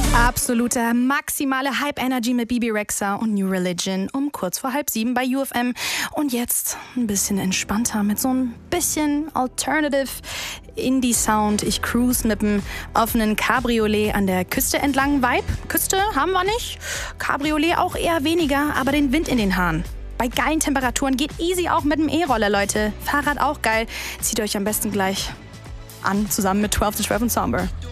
Absolute maximale Hype-Energy mit Bebe Rexha und New Religion um kurz vor 6:30 bei UFM. Und jetzt ein bisschen entspannter mit so ein bisschen Alternative Indie-Sound. Ich cruise mit dem offenen Cabriolet an der Küste entlang. Vibe, Küste haben wir nicht. Cabriolet auch eher weniger, aber den Wind in den Haaren. Bei geilen Temperaturen geht easy auch mit dem E-Roller, Leute. Fahrrad auch geil. Zieht euch am besten gleich an, zusammen mit 12 to 12 und Somber.